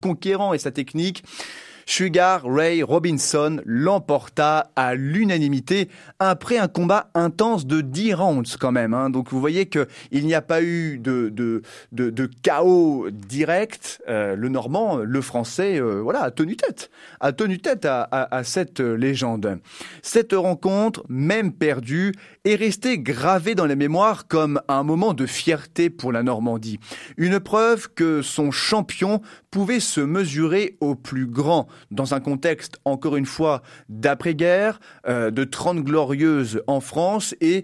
conquérant et sa technique, Sugar Ray Robinson l'emporta à l'unanimité après un combat intense de 10 rounds quand même. Donc vous voyez qu'il n'y a pas eu de chaos direct. Le Normand, le Français, a tenu tête à cette légende. Cette rencontre, même perdue, est restée gravée dans la mémoire comme un moment de fierté pour la Normandie. Une preuve que son champion pouvait se mesurer au plus grand dans un contexte, encore une fois, d'après-guerre, de 30 glorieuses en France et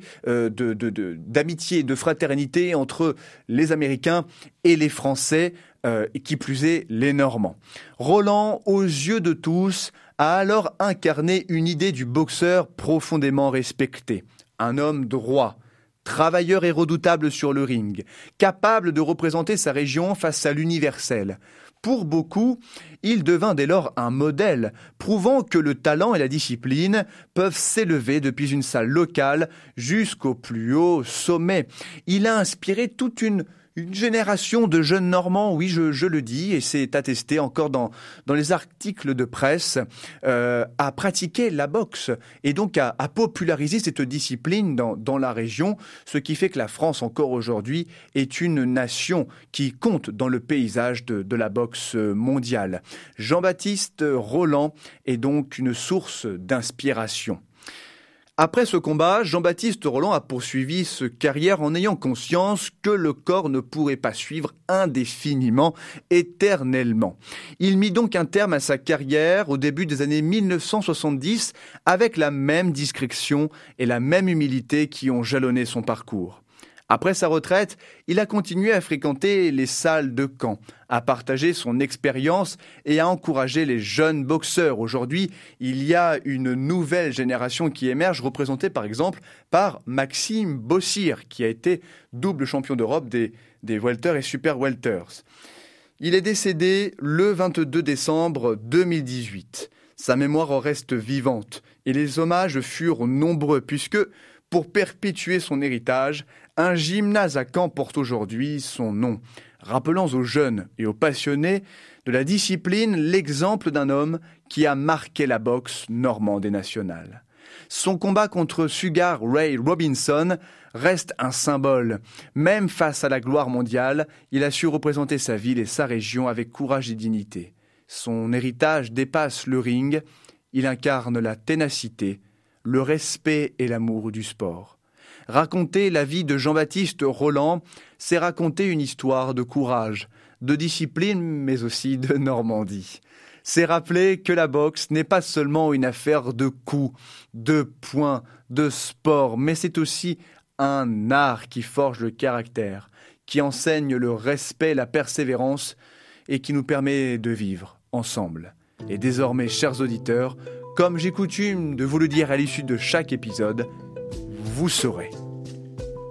d'amitié, de fraternité entre les Américains et les Français, et qui plus est, les Normands. Roland, aux yeux de tous, a alors incarné une idée du boxeur profondément respecté. Un homme droit, travailleur et redoutable sur le ring, capable de représenter sa région face à l'universel. Pour beaucoup, il devint dès lors un modèle, prouvant que le talent et la discipline peuvent s'élever depuis une salle locale jusqu'au plus haut sommet. Il a inspiré toute une génération de jeunes Normands, oui, je le dis, et c'est attesté encore dans les articles de presse, à pratiquer la boxe et donc à populariser cette discipline dans la région, ce qui fait que la France, encore aujourd'hui, est une nation qui compte dans le paysage de la boxe mondiale. Jean-Baptiste Roland est donc une source d'inspiration. Après ce combat, Jean-Baptiste Roland a poursuivi sa carrière en ayant conscience que le corps ne pourrait pas suivre indéfiniment, éternellement. Il mit donc un terme à sa carrière au début des années 1970 avec la même discrétion et la même humilité qui ont jalonné son parcours. Après sa retraite, il a continué à fréquenter les salles de camp, à partager son expérience et à encourager les jeunes boxeurs. Aujourd'hui, il y a une nouvelle génération qui émerge, représentée par exemple par Maxime Bossir, qui a été double champion d'Europe des welter et super welters. Il est décédé le 22 décembre 2018. Sa mémoire reste vivante et les hommages furent nombreux puisque, pour perpétuer son héritage, un gymnase à Caen porte aujourd'hui son nom, rappelant aux jeunes et aux passionnés de la discipline l'exemple d'un homme qui a marqué la boxe normande et nationale. Son combat contre Sugar Ray Robinson reste un symbole. Même face à la gloire mondiale, il a su représenter sa ville et sa région avec courage et dignité. Son héritage dépasse le ring, il incarne la ténacité, le respect et l'amour du sport. Raconter la vie de Jean-Baptiste Roland, c'est raconter une histoire de courage, de discipline, mais aussi de Normandie. C'est rappeler que la boxe n'est pas seulement une affaire de coups, de poings, de sport, mais c'est aussi un art qui forge le caractère, qui enseigne le respect, la persévérance et qui nous permet de vivre ensemble. Et désormais, chers auditeurs, comme j'ai coutume de vous le dire à l'issue de chaque épisode, vous saurez.